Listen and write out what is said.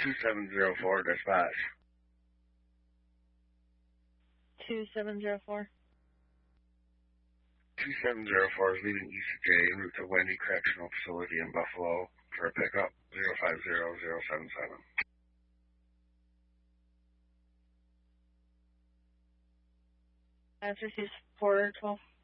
2704 dispatch. 2704. 2704 is leaving ECJ en route to Wendy Correctional Facility in Buffalo for a pickup 050077. That's received 412.